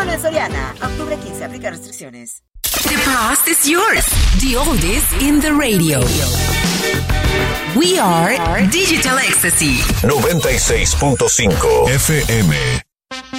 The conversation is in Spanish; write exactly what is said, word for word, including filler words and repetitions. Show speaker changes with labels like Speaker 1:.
Speaker 1: Solo en Soriana. Octubre quince. Aplica restricciones.
Speaker 2: The past is yours. The oldest in the radio. We are Digital Ecstasy.
Speaker 3: noventa y seis punto cinco F M.